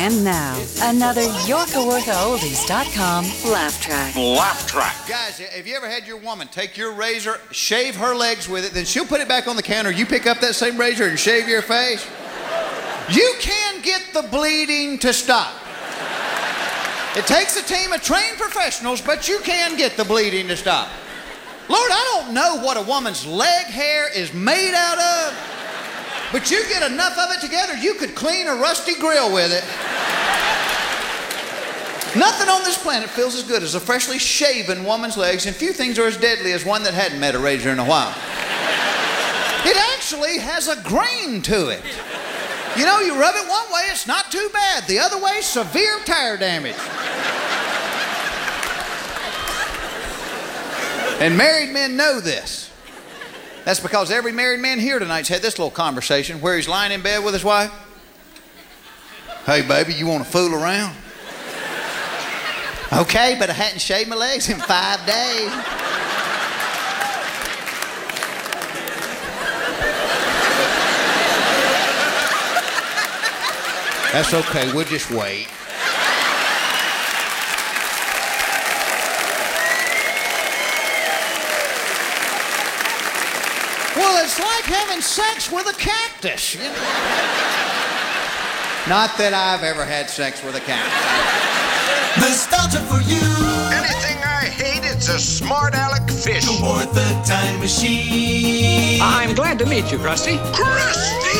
And now, another YorkaWorthaOldies.com laugh track. Laugh track. Guys, have you ever had your woman take your razor, shave her legs with it, then she'll put it back on the counter, you pick up that same razor and shave your face? You can get the bleeding to stop. It takes a team of trained professionals, but you can get the bleeding to stop. Lord, I don't know what a woman's leg hair is made out of, but you get enough of it together, you could clean a rusty grill with it. Nothing on this planet feels as good as a freshly shaven woman's legs, and few things are as deadly as one that hadn't met a razor in a while. It actually has a grain to it. You know, you rub it one way, it's not too bad. The other way, severe tire damage. And married men know this. That's because every married man here tonight's had this little conversation where he's lying in bed with his wife. Hey, baby, you want to fool around? Okay, but I hadn't shaved my legs in 5 days. That's okay, we'll just wait. Well, it's like having sex with a cactus. You know? Not that I've ever had sex with a cactus. Nostalgia for you. Anything I hate, it's a smart aleck fish. Aboard the time machine. I'm glad to meet you, Krusty. Krusty!